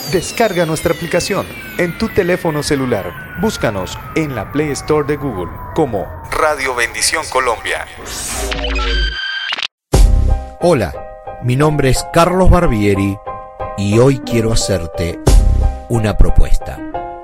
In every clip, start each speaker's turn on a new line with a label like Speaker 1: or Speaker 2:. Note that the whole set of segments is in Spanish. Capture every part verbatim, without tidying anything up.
Speaker 1: Descarga nuestra aplicación en tu teléfono celular. Búscanos en la Play Store de Google como Radio Bendición Colombia.
Speaker 2: Hola, mi nombre es Carlos Barbieri y hoy quiero hacerte una propuesta.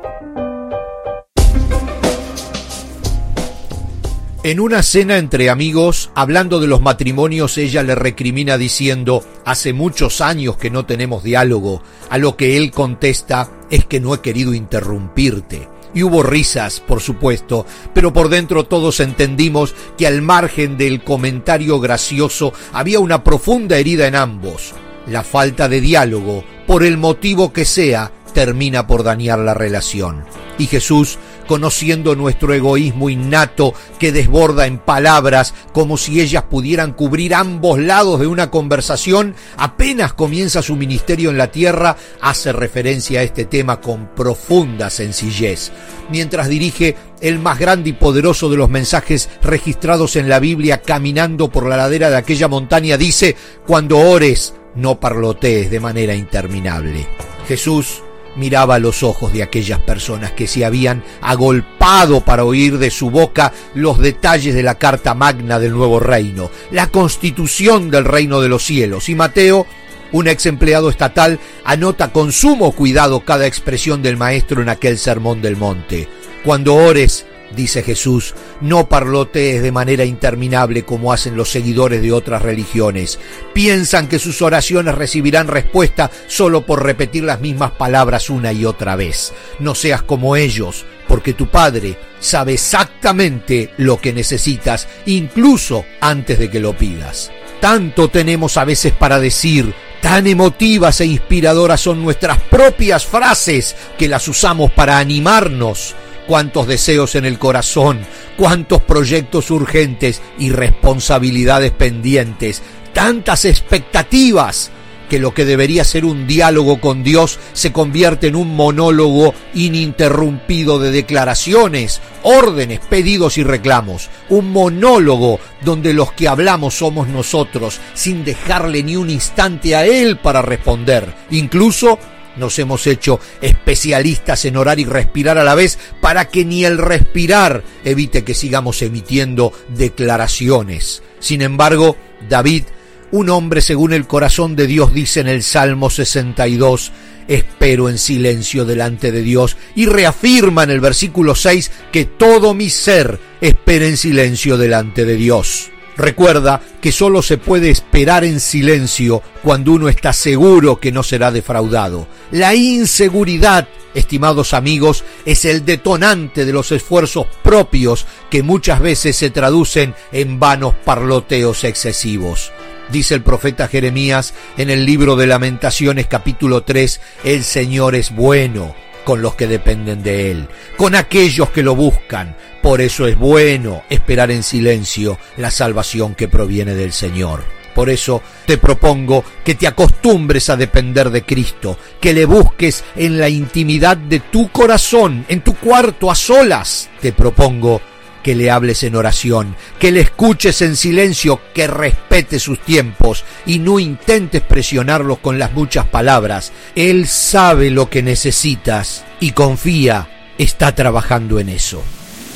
Speaker 2: En una cena entre amigos, hablando de los matrimonios, ella le recrimina diciendo: hace muchos años que no tenemos diálogo, a lo que él contesta: es que no he querido interrumpirte. Y hubo risas, por supuesto, pero por dentro todos entendimos que al margen del comentario gracioso había una profunda herida en ambos. La falta de diálogo, por el motivo que sea, termina por dañar la relación. Y Jesús, conociendo nuestro egoísmo innato que desborda en palabras como si ellas pudieran cubrir ambos lados de una conversación, apenas comienza su ministerio en la tierra, hace referencia a este tema con profunda sencillez. Mientras dirige el más grande y poderoso de los mensajes registrados en la Biblia, caminando por la ladera de aquella montaña, dice: cuando ores, no parlotees de manera interminable. Jesús miraba a los ojos de aquellas personas que se habían agolpado para oír de su boca los detalles de la Carta Magna del Nuevo Reino, la constitución del reino de los cielos. Y Mateo, un ex empleado estatal, anota con sumo cuidado cada expresión del maestro en aquel sermón del monte. Cuando ores, dice Jesús, no parlotees de manera interminable como hacen los seguidores de otras religiones. Piensan que sus oraciones recibirán respuesta solo por repetir las mismas palabras una y otra vez. No seas como ellos, porque tu Padre sabe exactamente lo que necesitas, incluso antes de que lo pidas. Tanto tenemos a veces para decir, tan emotivas e inspiradoras son nuestras propias frases que las usamos para animarnos. Cuántos deseos en el corazón, cuántos proyectos urgentes y responsabilidades pendientes, tantas expectativas, que lo que debería ser un diálogo con Dios se convierte en un monólogo ininterrumpido de declaraciones, órdenes, pedidos y reclamos. Un monólogo donde los que hablamos somos nosotros, sin dejarle ni un instante a Él para responder. Incluso nos hemos hecho especialistas en orar y respirar a la vez para que ni el respirar evite que sigamos emitiendo declaraciones. Sin embargo, David, un hombre según el corazón de Dios, dice en el Salmo sesenta y dos, espero en silencio delante de Dios, y reafirma en el versículo seis que todo mi ser espera en silencio delante de Dios. Recuerda que solo se puede esperar en silencio cuando uno está seguro que no será defraudado. La inseguridad, estimados amigos, es el detonante de los esfuerzos propios que muchas veces se traducen en vanos parloteos excesivos. Dice el profeta Jeremías en el libro de Lamentaciones capítulo tres, el Señor es bueno con los que dependen de Él, con aquellos que lo buscan. Por eso es bueno esperar en silencio la salvación que proviene del Señor. Por eso te propongo que te acostumbres a depender de Cristo, que le busques en la intimidad de tu corazón, en tu cuarto, a solas. Te propongo que le hables en oración, que le escuches en silencio, que respete sus tiempos y no intentes presionarlos con las muchas palabras. Él sabe lo que necesitas y confía, está trabajando en eso.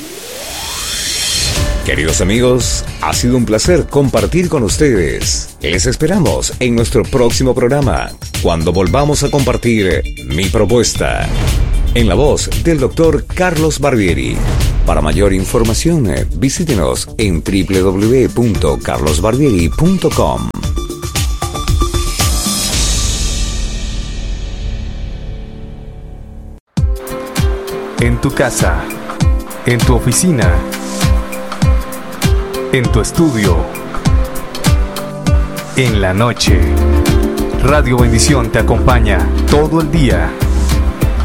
Speaker 3: Queridos amigos, ha sido un placer compartir con ustedes. Les esperamos en nuestro próximo programa, cuando volvamos a compartir Mi Propuesta, en la voz del doctor Carlos Barbieri. Para mayor información, visítenos en doble u doble u doble u punto carlos barbieri punto com.
Speaker 1: En tu casa, en tu oficina, en tu estudio, en la noche, Radio Bendición te acompaña todo el día.